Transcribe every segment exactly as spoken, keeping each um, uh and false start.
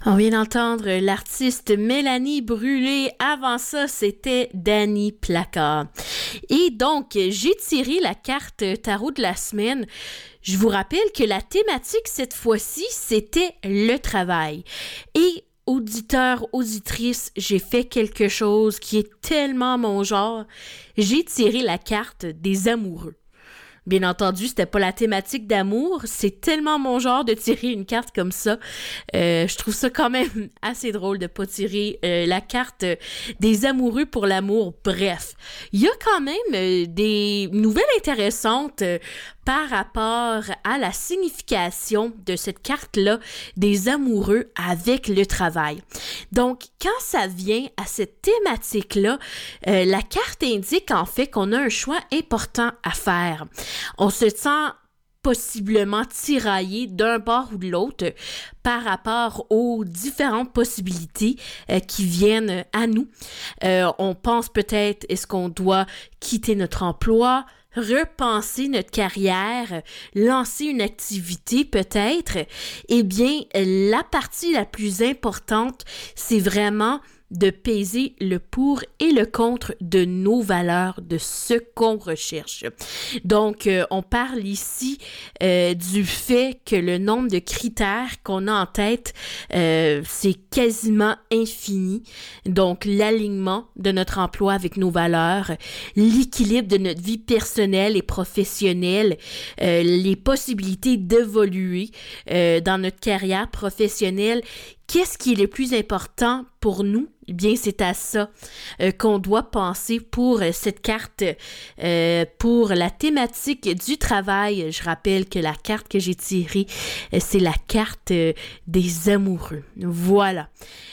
On vient d'entendre l'artiste Mélanie Brûlé. Avant ça, c'était Danny Placard. Et donc, j'ai tiré la carte tarot de la semaine. Je vous rappelle que la thématique cette fois-ci, c'était le travail. Et auditeurs, auditrices, j'ai fait quelque chose qui est tellement mon genre. J'ai tiré la carte des amoureux. Bien entendu, c'était pas la thématique d'amour. C'est tellement mon genre de tirer une carte comme ça. Euh, je trouve ça quand même assez drôle de pas tirer euh, la carte des amoureux pour l'amour. Bref, il y a quand même euh, des nouvelles intéressantes euh, par rapport à la signification de cette carte-là des amoureux avec le travail. Donc, quand ça vient à cette thématique-là, euh, la carte indique en fait qu'on a un choix important à faire. On se sent possiblement tiraillé d'un bord ou de l'autre par rapport aux différentes possibilités euh, qui viennent à nous. Euh, on pense peut-être, est-ce qu'on doit quitter notre emploi, repenser notre carrière, lancer une activité peut-être? Eh bien, la partie la plus importante, c'est vraiment de peser le pour et le contre de nos valeurs, de ce qu'on recherche. Donc, euh, on parle ici euh, du fait que le nombre de critères qu'on a en tête, euh, c'est quasiment infini. Donc, l'alignement de notre emploi avec nos valeurs, l'équilibre de notre vie personnelle et professionnelle, euh, les possibilités d'évoluer euh, dans notre carrière professionnelle. Qu'est-ce qui est le plus important pour nous? Eh bien, c'est à ça euh, qu'on doit penser pour euh, cette carte, euh, pour la thématique du travail. Je rappelle que la carte que j'ai tirée, euh, c'est la carte euh, des amoureux. Voilà.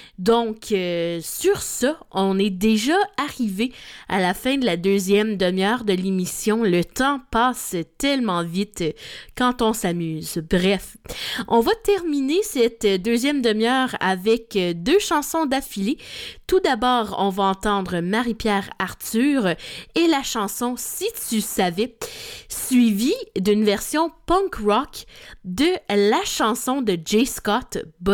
Donc, euh, sur ça, on est déjà arrivé à la fin de la deuxième demi-heure de l'émission. Le temps passe tellement vite quand on s'amuse. Bref, on va terminer cette deuxième demi-heure avec deux chansons d'affilée. Tout d'abord, on va entendre Marie-Pierre Arthur et la chanson « Si tu savais », suivie d'une version punk rock de la chanson de J. Scott, « Buzzé ».